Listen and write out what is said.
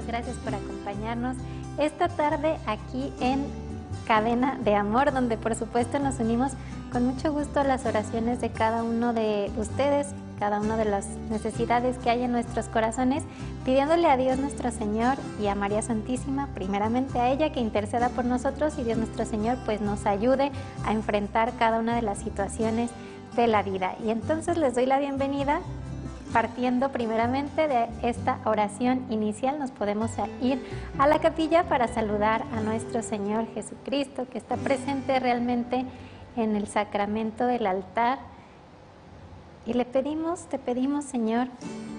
muchas gracias por acompañarnos esta tarde aquí en Cadena de Amor, donde por supuesto nos unimos con mucho gusto a las oraciones de cada uno de ustedes, cada una de las necesidades que hay en nuestros corazones, pidiéndole a Dios nuestro Señor y a María Santísima, primeramente a ella, que interceda por nosotros, y Dios nuestro Señor pues nos ayude a enfrentar cada una de las situaciones de la vida. Y entonces les doy la bienvenida. Partiendo primeramente de esta oración inicial, nos podemos ir a la capilla para saludar a nuestro Señor Jesucristo, que está presente realmente en el sacramento del altar. Y te pedimos, Señor,